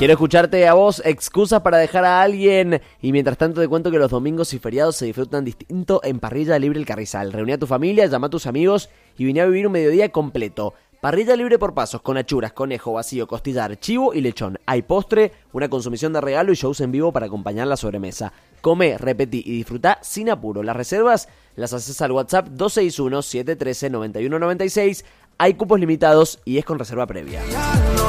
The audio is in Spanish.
Quiero escucharte a vos, excusas para dejar a alguien. Y mientras tanto te cuento que los domingos y feriados se disfrutan distinto en Parrilla Libre El Carrizal. Reuní a tu familia, llama a tus amigos y vine a vivir un mediodía completo. Parrilla libre por pasos, con achuras, conejo, vacío, costillar, chivo y lechón. Hay postre, una consumición de regalo y shows en vivo para acompañar la sobremesa. Come, repetí y disfrutá sin apuro. Las reservas las haces al WhatsApp 261-713-9196. Hay cupos limitados y es con reserva previa.